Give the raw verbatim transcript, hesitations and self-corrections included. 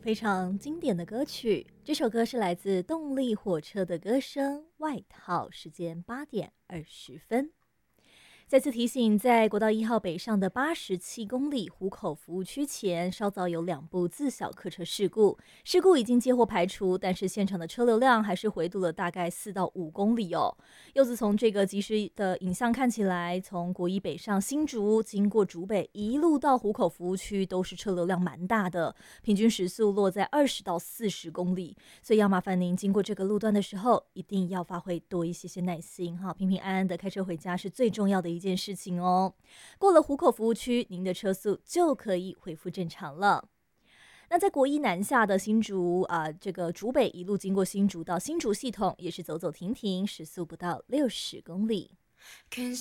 非常经典的歌曲，这首歌是来自动力火车的歌声《外套》，时间八点二十分。再次提醒，在国道一号北上的八十七公里湖口服务区前，稍早有两部自小客车事故，事故已经接获排除，但是现场的车流量还是回堵了大概四到五公里哦。柚子从这个即时的影像看起来，从国一北上新竹，经过竹北一路到湖口服务区，都是车流量蛮大的，平均时速落在二十到四十公里，所以要麻烦您经过这个路段的时候，一定要发挥多一些些耐心哈，平平安安的开车回家是最重要的一件事情哦。过了湖口服务区，您的车速就可以恢复正常了。那在国一南下的新竹啊、呃，这个竹北一路经过新竹到新竹系统，也是走走停停，时速不到六十公里。